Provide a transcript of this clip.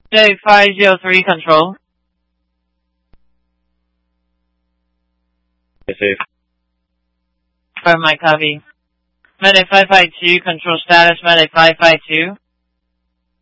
J503 control. Safe. For my copy. Medic 552, control status, Medic 552.